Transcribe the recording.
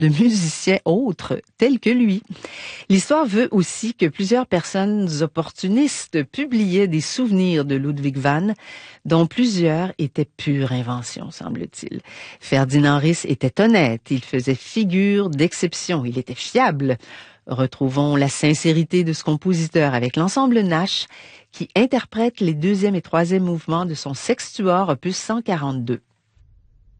de musiciens autres tels que lui. L'histoire veut aussi que plusieurs personnes opportunistes publiaient des souvenirs de Ludwig van, dont plusieurs étaient pure invention, semble-t-il. Ferdinand Ries était honnête, il faisait figure d'exception, il était fiable. Retrouvons la sincérité de ce compositeur avec l'ensemble Nash qui interprète les deuxième et troisième mouvements de son Sextuor opus 142.